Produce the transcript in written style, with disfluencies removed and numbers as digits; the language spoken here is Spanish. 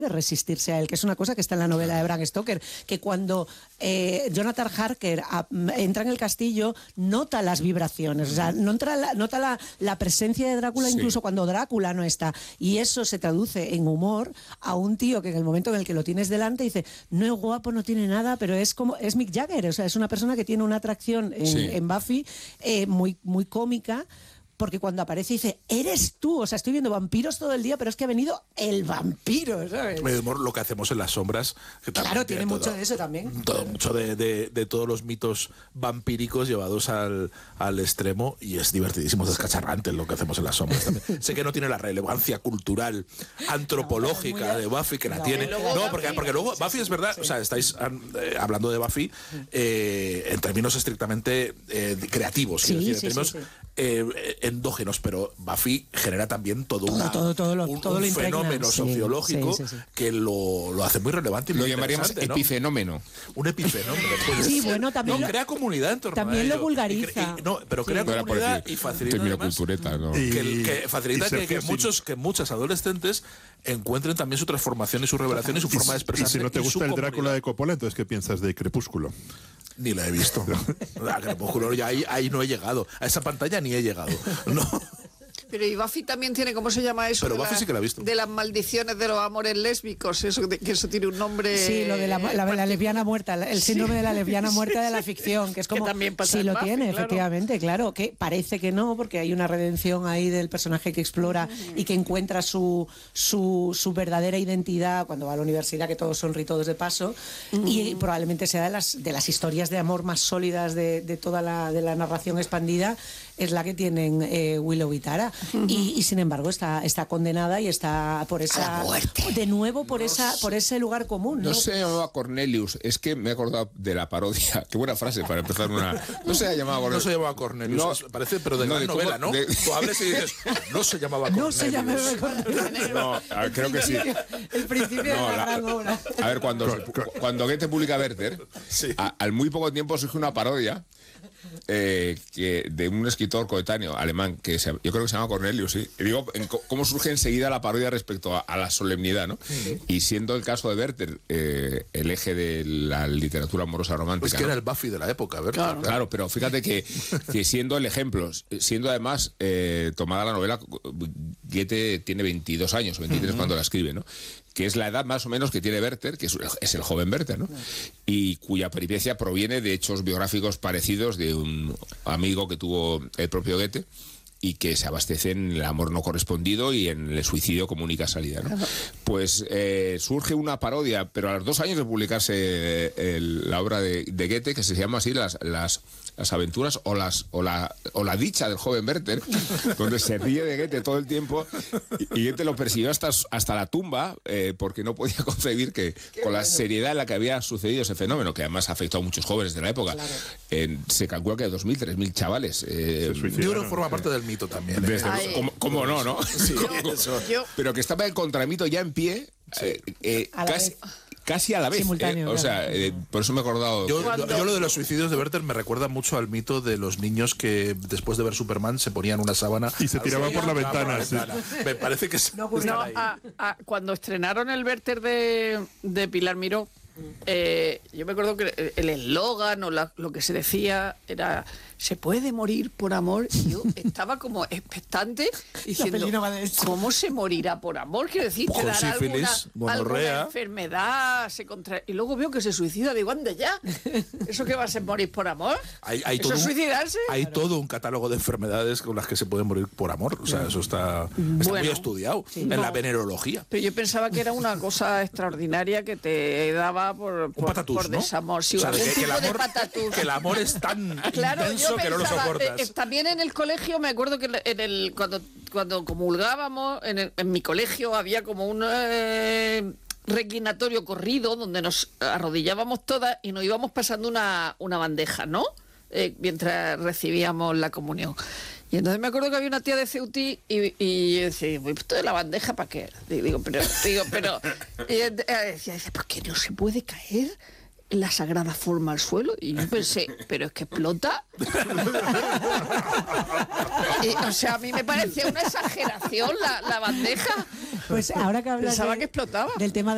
de resistirse a él, que es una cosa que está en la novela de Bram Stoker, que cuando Jonathan Harker entra en el castillo, nota las vibraciones, o sea, nota la presencia de Drácula incluso cuando Drácula no está, y eso se traduce en humor a un tío que en el momento en el que lo tienes delante dice, no es guapo, no tiene nada, pero es Mick Jagger, o sea, es una persona que tiene una atracción en Buffy muy, muy cómica, porque cuando aparece dice, eres tú, o sea, estoy viendo vampiros todo el día, pero es que ha venido el vampiro, ¿sabes? Lo que hacemos en las sombras. Que claro, tiene mucho de eso también. Mucho de todos los mitos vampíricos llevados al extremo, y es divertidísimo, es descacharrante lo que hacemos en las sombras también. Sé que no tiene la relevancia cultural, antropológica de Buffy, que la tiene. No, porque luego Buffy es verdad, o sea, estáis hablando de Buffy en términos estrictamente creativos, en términos endógenos, pero Buffy genera también todo un fenómeno sociológico que lo hace muy relevante y lo llamaríamos epifenómeno. Un epifenómeno. Sí, bueno, también crea comunidad en torno también a ello. Lo vulgariza. Pero crea comunidad y facilita además, que facilita que muchas adolescentes encuentren también su transformación y su revelación y su forma de expresarse. Y si no te gusta el Drácula de Coppola, entonces ¿qué piensas de Crepúsculo? Ni la he visto. A Crepúsculo ya ahí no he llegado. A esa pantalla ni he llegado. No. Pero y Buffy también tiene, ¿cómo se llama eso? Pero Buffy sí que la ha visto. De las maldiciones de los amores lésbicos, que eso tiene un nombre... Sí, lo de la lesbiana muerta, el síndrome de la lesbiana muerta de la ficción, que es como... Que también pasa sí, lo Buffy, tiene, claro. Efectivamente, claro, que parece que no, porque hay una redención ahí del personaje que explora y que encuentra su verdadera identidad cuando va a la universidad, que todos son ritos de paso, y probablemente sea de las historias de amor más sólidas de toda la narración expandida, es la que tienen Willow y Tara. Y sin embargo está condenada y está por esa de nuevo por ese lugar común. No se llamaba Cornelius, es que me he acordado de la parodia. Qué buena frase para empezar una. No se llamaba Cornelius. No se llamaba Cornelius, parece, pero de la novela, ¿no? Tú hables y dices, no se llamaba Cornelius. No se llamaba Cornelius. No, creo que sí. El principio de la gran obra. A ver, cuando Goethe publica Werther, al muy poco tiempo surge una parodia de un escritor coetáneo alemán que yo creo que se llama Cornelius, sí. Y digo, cómo surge enseguida la parodia respecto a la solemnidad, ¿no? Y siendo el caso de Werther el eje de la literatura amorosa romántica. Pues que era el Buffy de la época, Werther. Claro, pero fíjate que siendo el ejemplo, siendo además tomada la novela, Goethe tiene 22 años, 23 cuando la escribe, ¿no? Que es la edad más o menos que tiene Werther, que es el joven Werther, ¿no? Y cuya peripecia proviene de hechos biográficos parecidos de un amigo que tuvo el propio Goethe y que se abastece en el amor no correspondido y en el suicidio como única salida, ¿no? Pues surge una parodia, pero a los 2 años de publicarse la obra de Goethe, que se llama así las aventuras o la dicha del joven Werther, donde se ríe de Goethe todo el tiempo, y Goethe lo persiguió hasta la tumba, porque no podía concebir que con la seriedad en la que había sucedido ese fenómeno, que además afectó a muchos jóvenes de la época. Se calcula que 2.000, 3.000 chavales. Yo creo que forma parte del mito también. ¿Cómo no, no? Sí, pero que estaba el contramito ya en pie, casi a la vez. Simultáneo, o sea, por eso me he acordado. Yo lo de los suicidios de Werther me recuerda mucho al mito de los niños que después de ver Superman se ponían una sábana y se tiraban por la ventana. Sí. Me parece que cuando estrenaron el Werther de Pilar Miró, yo me acuerdo que el eslogan o lo que se decía era: ¿se puede morir por amor? Y yo estaba como expectante diciendo, ¿cómo se morirá por amor? Quiero decir, te dará alguna enfermedad, y luego veo que se suicida. Digo, anda ya, ¿eso qué va a ser, morir por amor? ¿Eso es suicidarse? Hay todo un catálogo de enfermedades con las que se puede morir por amor. O sea, eso está muy estudiado en la venerología. Pero yo pensaba que era una cosa extraordinaria que te daba por patatús, desamor. Sí, o sea, que el amor es tan intenso que no lo soportas. También en el colegio, me acuerdo que cuando comulgábamos, en mi colegio había como un reclinatorio corrido donde nos arrodillábamos todas y nos íbamos pasando una bandeja, ¿no? Mientras recibíamos la comunión. Y entonces me acuerdo que había una tía de Ceutí y yo decía, ¿esto de la bandeja para qué? Digo, pero y decía, ¿por qué no se puede caer la sagrada forma al suelo? Y yo pensé, pero es que explota. O sea, a mí me parecía una exageración la bandeja. Pues ahora que hablas pensaba que explotaba del tema